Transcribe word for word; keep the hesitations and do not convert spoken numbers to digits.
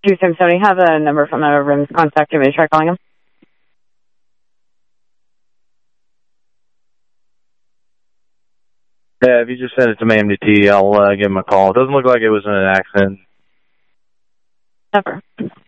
two seven seven, have a number from the room's contact. You may try calling him. Yeah, if you just send it to my M D T, I'll uh, give him a call. It doesn't look like it was an accident. Never.